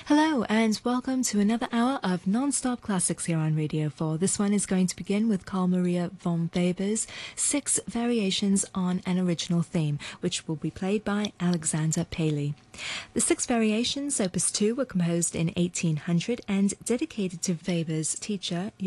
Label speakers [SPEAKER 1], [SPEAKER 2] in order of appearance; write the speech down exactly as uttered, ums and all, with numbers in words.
[SPEAKER 1] Hello and welcome to another hour of non-stop classics here on Radio four. This one is going to begin with Carl Maria von Weber's Six Variations on an Original Theme, which will be played by Alexander Paley. The Six Variations, Opus two, were composed in eighteen hundred and dedicated to Weber's teacher